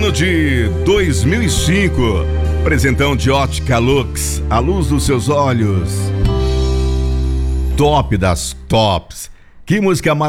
ano de 2005. Presentão de Ótica Lux, a luz dos seus olhos. Top das tops. Que música maravilhosa.